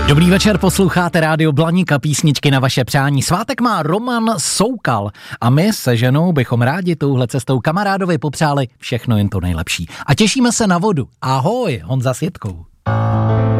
Dobrý večer, posloucháte Rádio Blaníka, písničky na vaše přání. Svátek má Roman Soukal a my se ženou bychom rádi touhle cestou kamarádovi popřáli všechno jen to nejlepší. A těšíme se na vodu. Ahoj, Honza s Jitkou.